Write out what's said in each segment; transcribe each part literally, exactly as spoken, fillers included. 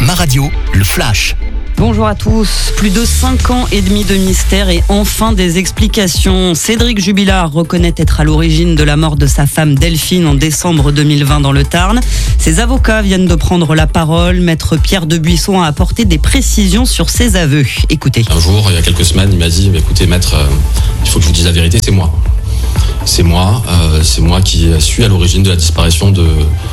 Ma radio, le flash. Bonjour à tous. Plus de cinq ans et demi de mystère et enfin des explications. Cédric Jubilard reconnaît être à l'origine de la mort de sa femme Delphine en décembre deux mille vingt dans le Tarn. Ses avocats viennent de prendre la parole. Maître Pierre Debuisson a apporté des précisions sur ses aveux. Écoutez. Un jour, il y a quelques semaines, il m'a dit « Écoutez maître, euh, il faut que je vous dise la vérité, c'est moi. C'est moi, euh, c'est moi qui suis à l'origine de la disparition de,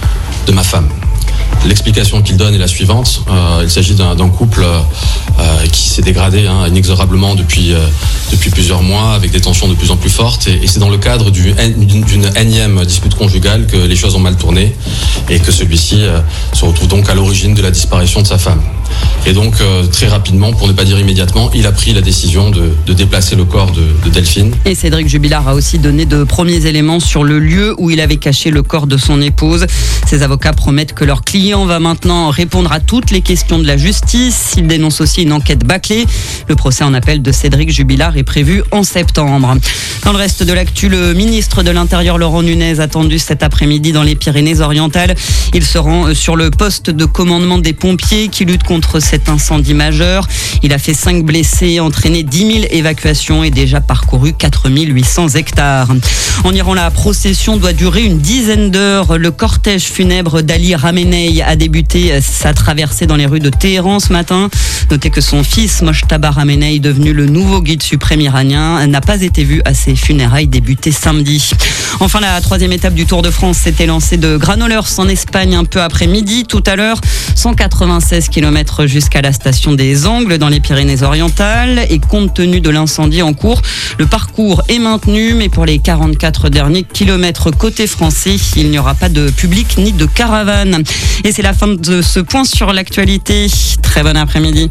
de ma femme. » L'explication qu'il donne est la suivante. Euh, il s'agit d'un, d'un couple euh, qui s'est dégradé hein, inexorablement depuis, euh, depuis plusieurs mois, avec des tensions de plus en plus fortes. Et, et c'est dans le cadre du, d'une, d'une énième dispute conjugale que les choses ont mal tourné et que celui-ci euh, se retrouve donc à l'origine de la disparition de sa femme. Et donc, euh, très rapidement, pour ne pas dire immédiatement, il a pris la décision de, de déplacer le corps de, de Delphine. Et Cédric Jubilard a aussi donné de premiers éléments sur le lieu où il avait caché le corps de son épouse. Ses avocats promettent que leur client va maintenant répondre à toutes les questions de la justice. Il dénonce aussi une enquête bâclée. Le procès en appel de Cédric Jubilard est prévu en septembre. Dans le reste de l'actu, le ministre de l'Intérieur Laurent Nunez attendu cet après-midi dans les Pyrénées-Orientales. Il se rend sur le poste de commandement des pompiers qui luttent contre cet incendie majeur. Il a fait cinq blessés, entraîné dix mille évacuations et déjà parcouru quatre mille huit cents hectares. En Iran, la procession doit durer une dizaine d'heures. Le cortège funèbre d'Ali Khamenei a débuté sa traversée dans les rues de Téhéran ce matin. Notez que son fils, Mojtaba Khamenei, devenu le nouveau guide suprême iranien, n'a pas été vu à ses funérailles débutées samedi. Enfin, la troisième étape du Tour de France s'était lancée de Granollers en Espagne un peu après midi. Tout à l'heure, cent quatre-vingt-seize kilomètres jusqu'à la station des Angles dans les Pyrénées-Orientales. Et compte tenu de l'incendie en cours, le parcours est maintenu. Mais pour les quarante-quatre derniers kilomètres côté français, il n'y aura pas de public ni de caravane. Et c'est la fin de ce point sur l'actualité. Très bon après-midi.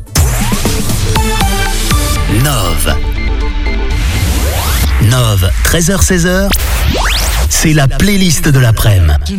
Nove. Nove, treize heures seize heures, c'est la playlist de l'après-midi.